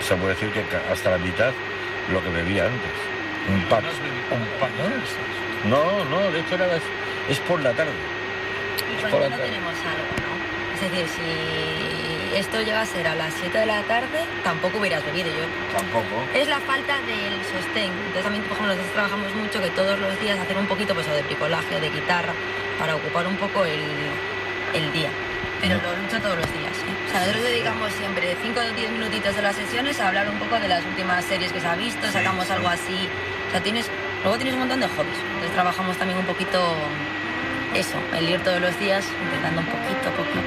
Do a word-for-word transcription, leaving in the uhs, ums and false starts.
se puede decir que hasta la mitad lo que bebía antes. Un pack. Un pack. No, no, de hecho era, es por la tarde. Y cuando no tenemos algo, ¿no? Es decir, si esto llega a ser a las siete de la tarde, tampoco hubieras bebido. Yo Tampoco. Es la falta del sostén. Entonces también, por ejemplo, nosotros trabajamos mucho que todos los días hacer un poquito pues, o de bricolaje, de guitarra, para ocupar un poco el, el día. Pero lo lucho todos los días, ¿eh? O sea, nosotros dedicamos siempre cinco o diez minutitos de las sesiones a hablar un poco de las últimas series que se ha visto, sacamos algo así. O sea, tienes, luego tienes un montón de hobbies. Entonces trabajamos también un poquito eso, el ir todos los días intentando un poquito, poquito.